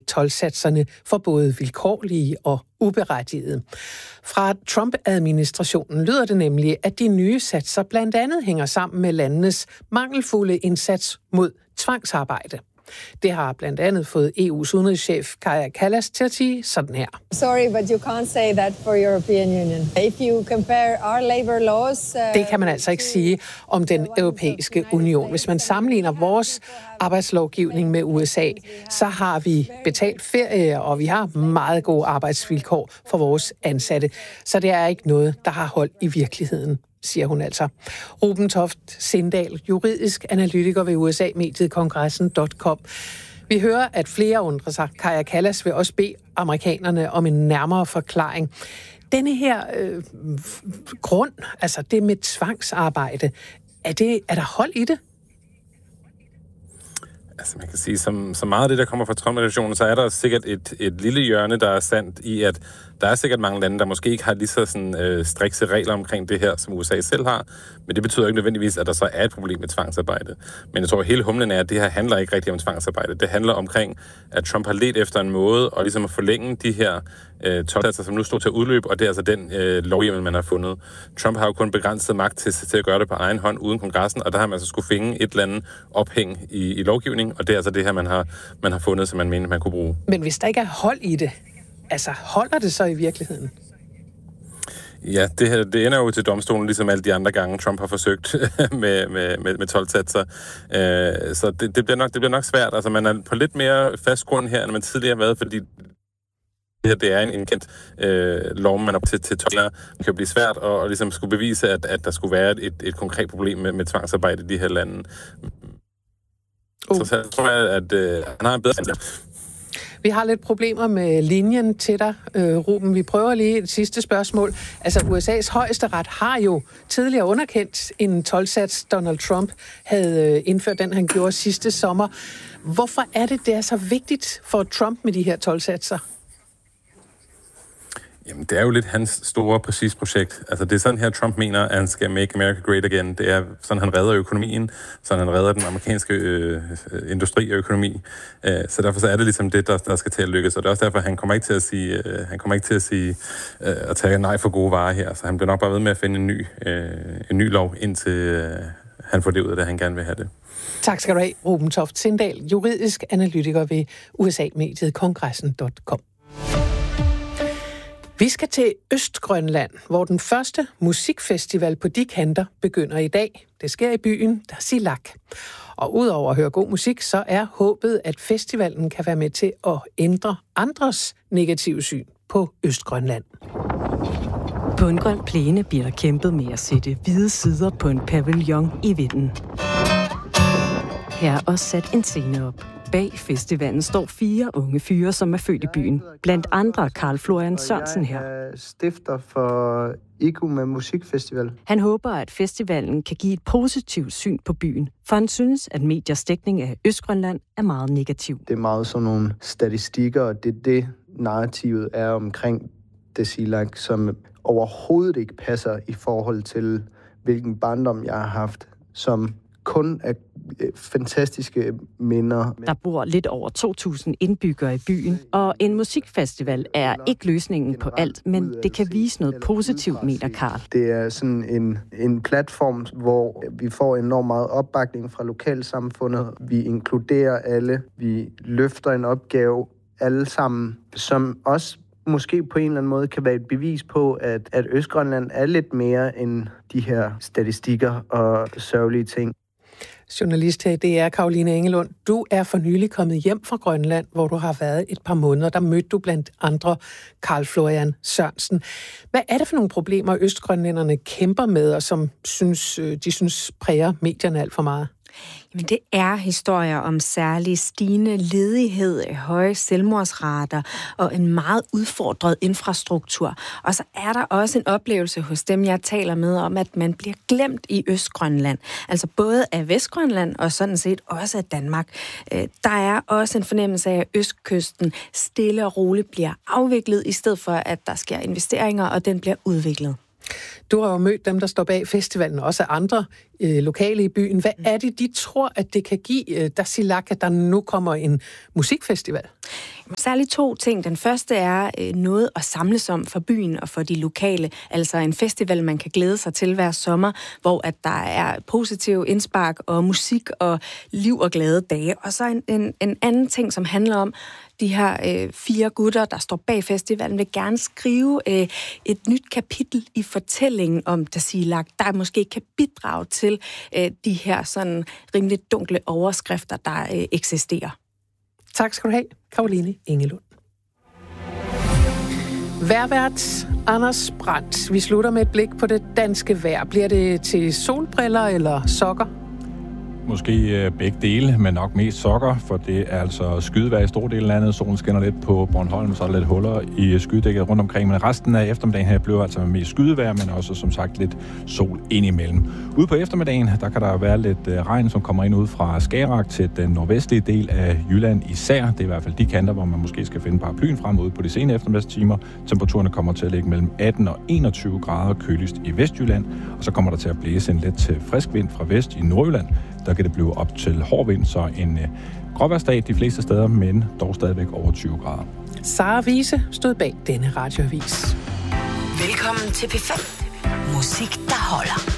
toldsatserne for både vilkårlige og uberettigede. Fra Trump-administrationen lyder det nemlig, at de nye satser blandt andet hænger sammen med landenes mangelfulde indsats mod tvangsarbejde. Det har blandt andet fået EU's udenrigschef Kaja Kallas til at sige sådan her. Sorry, but you can't say that for European Union. If you compare our labor laws, det kan man altså ikke sige om den europæiske union. Hvis man sammenligner vores arbejdslovgivning med USA, så har vi betalt ferie, og vi har meget gode arbejdsvilkår for vores ansatte. Så det er ikke noget, der har hold i virkeligheden, siger hun altså. Ruben Toft Sindal, juridisk analytiker ved USA-mediet Kongressen.com. Vi hører, at flere undrer sig. Kaja Kallas vil også bede amerikanerne om en nærmere forklaring. Denne her grund, altså det med tvangsarbejde, er der hold i det? Altså man kan sige, som meget af det, der kommer fra Trump-administrationen, så er der sikkert et lille hjørne, der er sandt i, at der er sikkert mange lande, der måske ikke har lige så strikse regler omkring det her, som USA selv har. Men det betyder ikke nødvendigvis, at der så er et problem med tvangsarbejde. Men jeg tror, at hele humlen er, at det her handler ikke rigtig om tvangsarbejde. Det handler omkring, at Trump har ledt efter en måde, og ligesom at forlænge de her toldsatser, som nu står til at udløbe, og det er altså den lovhjemmel, man har fundet. Trump har jo kun begrænset magt til at gøre det på egen hånd, uden kongressen, og der har man altså skulle finde et eller andet ophæng i lovgivning, og det er altså det her, man har fundet, som man mener, man kunne bruge. Men hvis der ikke er hold i det, altså holder det så i virkeligheden? Ja, det ender jo til domstolen, ligesom alle de andre gange, Trump har forsøgt med toldsatser. Så det bliver nok svært. Altså, man er på lidt mere fast grund her, end man tidligere har været, fordi det er en kendt lov, man er til toller. Det kan blive svært at ligesom skulle bevise, at der skulle være et konkret problem med tvangsarbejde i de her lande. Så tror jeg, at han har en bedre. Vi har lidt problemer med linjen til dig, Ruben. Vi prøver lige et sidste spørgsmål. Altså, USA's højesteret har jo tidligere underkendt en toldsats, Donald Trump havde indført, den han gjorde sidste sommer. Hvorfor er det er så vigtigt for Trump med de her toldsatser? Jamen, det er jo lidt hans store, præcis projekt. Altså, det er sådan her, Trump mener, at han skal make America great again. Det er sådan, han redder økonomien, sådan han redder den amerikanske industri og økonomi. Så derfor så er det ligesom det, der skal til at lykkes. Og det er også derfor, han kommer ikke til at sige, at tage nej for gode varer her. Så han bliver nok bare ved med at finde en ny lov, indtil han får det ud af det, han gerne vil have det. Tak skal du have, Ruben Toft Sindal, juridisk analytiker ved USA-mediet Kongressen.com. Vi skal til Østgrønland, hvor den første musikfestival på de kanter begynder i dag. Det sker i byen Tasiilaq. Og udover at høre god musik, så er håbet, at festivalen kan være med til at ændre andres negative syn på Østgrønland. På en grøn plæne bliver der kæmpet med at sætte hvide sider på en pavillon i vinden. Her er også sat en scene op. Bag festivalen står 4 unge fyre, som er født i byen. Blandt andre Karl Florian Sørensen her. Jeg er stifter for IGU med musikfestival. Han håber, at festivalen kan give et positivt syn på byen, for han synes, at mediers dækning af Østgrønland er meget negativ. Det er meget sådan nogle statistikker, og det narrativet er omkring Tasiilaq, som overhovedet ikke passer i forhold til, hvilken barndom jeg har haft, som kun er fantastiske minder. Der bor lidt over 2.000 indbyggere i byen, og en musikfestival er ikke løsningen på alt, men det kan vise noget positivt, mener Karl. Det er sådan en platform, hvor vi får enormt meget opbakning fra lokalsamfundet. Vi inkluderer alle. Vi løfter en opgave alle sammen, som også måske på en eller anden måde kan være et bevis på, at Østgrønland er lidt mere end de her statistikker og sørgelige ting. Journalist her, det er Caroline Engelund. Du er for nylig kommet hjem fra Grønland, hvor du har været et par måneder. Der mødte du blandt andre Karl Florian Sørensen. Hvad er det for nogle problemer, østgrønlænderne kæmper med, og som de synes præger medierne alt for meget? Jamen, det er historier om særlig stigende ledighed, høje selvmordsrater og en meget udfordret infrastruktur. Og så er der også en oplevelse hos dem, jeg taler med, om at man bliver glemt i Østgrønland. Altså både af Vestgrønland og sådan set også af Danmark. Der er også en fornemmelse af, at Østkysten stille og roligt bliver afviklet, i stedet for at der sker investeringer, og den bliver udviklet. Du har jo mødt dem, der står bag festivalen, også andre lokale i byen. Hvad er det, de tror, at det kan give Tasiilaq, at der nu kommer en musikfestival? Særligt 2 ting. Den første er noget at samles om for byen og for de lokale. Altså en festival, man kan glæde sig til hver sommer, hvor at der er positiv indspark og musik og liv og glade dage. Og så en anden ting, som handler om, de her 4 gutter, der står bag festivalen, vil gerne skrive et nyt kapitel i fortællingen om Tasiilaq, der måske kan bidrage til de her sådan rimelig dunkle overskrifter, der eksisterer. Tak skal du have, Caroline Engelund. Vejrvært Anders Brandt. Vi slutter med et blik på det danske vejr. Bliver det til solbriller eller sokker? Måske begge dele, men nok mest sokker, for det er altså skydevejr i store dele af landet. Solen skinner lidt på Bornholm, så er der lidt huller i skydedækket rundt omkring, men resten af eftermiddagen her bliver altså mest skydevejr, men også som sagt lidt sol indimellem. Ude på eftermiddagen, der kan der være lidt regn, som kommer ind ud fra Skagerrak til den nordvestlige del af Jylland især. Det er i hvert fald de kanter, hvor man måske skal finde paraplyen frem ude på de sene eftermiddagstimer. Temperaturerne kommer til at ligge mellem 18 og 21 grader køligst i Vestjylland, og så kommer der til at blæse en let til frisk vind fra vest i Nordjylland. Der kan det blive op til hård vind, så en gråvejrsdag de fleste steder, men dog stadigvæk over 20 grader. Sara Wiese stod bag denne radioavis. Velkommen til P5. Musik, der holder.